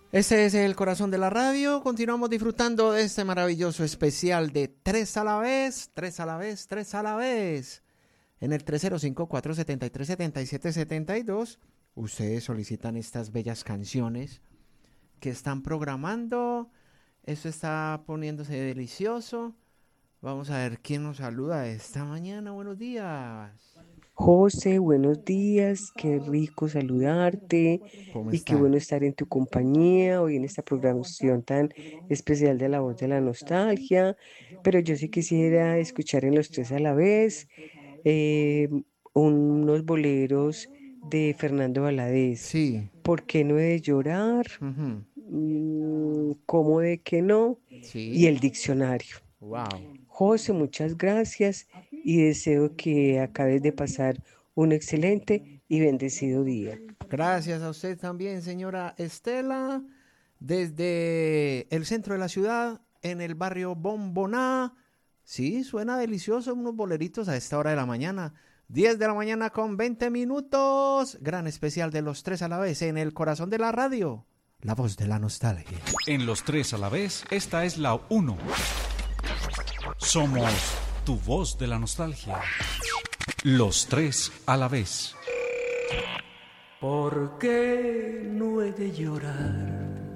Este es el corazón de la radio. Continuamos disfrutando de este maravilloso especial de tres a la vez, tres a la vez, tres a la vez. En el 3054-737772, ustedes solicitan estas bellas canciones que están programando. Esto está poniéndose delicioso. Vamos a ver quién nos saluda esta mañana. Buenos días. José, buenos días, qué rico saludarte ¿Cómo y qué está? bueno estar en tu compañía hoy en esta programación tan especial de La Voz de la Nostalgia. Pero yo sí quisiera escuchar en los tres a la vez eh, unos boleros de Fernando Valadez. Sí. ¿Por qué no he de llorar? Ujú. ¿Cómo de que no? Y Sí. el diccionario. Wow. José, muchas gracias y deseo que acabes de pasar un excelente y bendecido día. Gracias a usted también, señora Estela, desde el centro de la ciudad, en el barrio Bomboná. Sí, suena delicioso, unos boleritos a esta hora de la mañana. 10 de la mañana con 20 minutos. Gran especial de los tres a la vez en el corazón de la radio. La voz de la nostalgia. En los tres a la vez, esta es la 1. Somos tu voz de la nostalgia. Los tres a la vez. ¿Por qué no he de llorar?